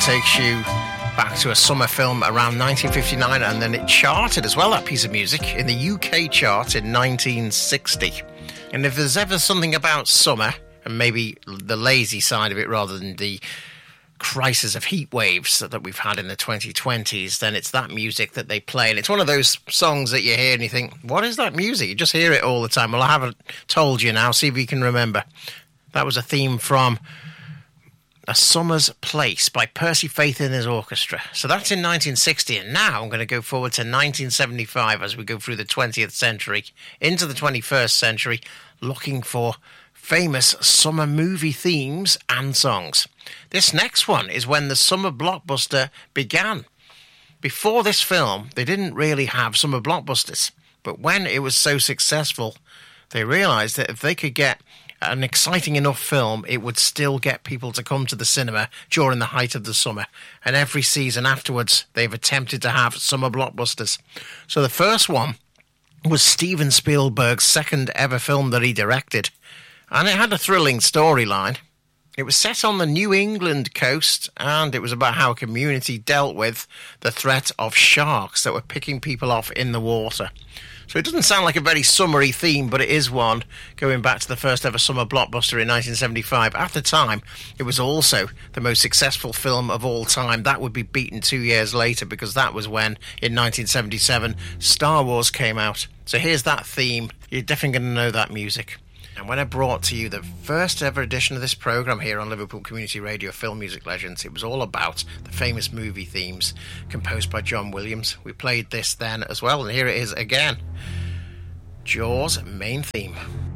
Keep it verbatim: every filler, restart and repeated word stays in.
takes you back to a summer film around nineteen fifty-nine, and then it charted as well, that piece of music, in the U K chart in nineteen sixty. And if there's ever something about summer, and maybe the lazy side of it rather than the crisis of heat waves that, that we've had in the twenty twenties, then it's that music that they play. And it's one of those songs that you hear and you think, what is that music? You just hear it all the time. Well, I haven't told you now. See if you can remember. That was a theme from A Summer's Place by Percy Faith and his orchestra. So that's in nineteen sixty, and now I'm going to go forward to nineteen seventy-five as we go through the twentieth century into the twenty-first century, looking for famous summer movie themes and songs. This next one is when the summer blockbuster began. Before this film, they didn't really have summer blockbusters, but when it was so successful, they realised that if they could get an exciting enough film, it would still get people to come to the cinema during the height of the summer. And every season afterwards, they've attempted to have summer blockbusters. So the first one was Steven Spielberg's second ever film that he directed. And it had a thrilling storyline. It was set on the New England coast, and it was about how a community dealt with the threat of sharks that were picking people off in the water. So it doesn't sound like a very summery theme, but it is one, going back to the first ever summer blockbuster in nineteen seventy-five. At the time, it was also the most successful film of all time. That would be beaten two years later, because that was when, in nineteen seventy-seven, Star Wars came out. So here's that theme. You're definitely going to know that music. And when I brought to you the first ever edition of this programme here on Liverpool Community Radio, Film Music Legends, it was all about the famous movie themes composed by John Williams. We played this then as well, and here it is again. Jaws main theme.